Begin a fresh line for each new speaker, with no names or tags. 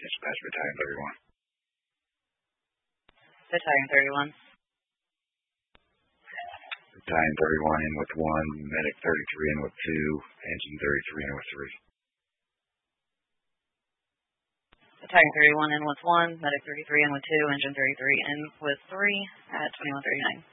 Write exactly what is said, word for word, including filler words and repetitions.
Dispatch Battalion thirty-one.
Battalion thirty-one.
Battalion thirty-one in with one, Medic thirty-three in with two, Engine thirty-three in with three.
Battalion thirty-one in with one, Medic thirty-three in with two, Engine thirty-three in with three at twenty-one thirty-nine.